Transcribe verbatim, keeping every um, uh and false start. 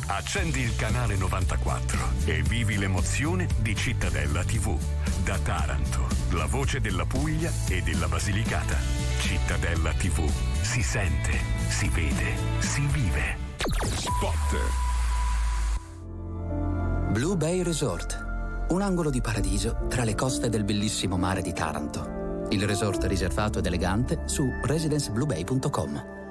Accendi il canale novantaquattro e vivi l'emozione di Cittadella tivù. Da Taranto, la voce della Puglia e della Basilicata. Cittadella tivù. Si sente, si vede, si vive. Spot. Blue Bay Resort. Un angolo di paradiso tra le coste del bellissimo mare di Taranto. Il resort riservato ed elegante su residence blue bay punto com.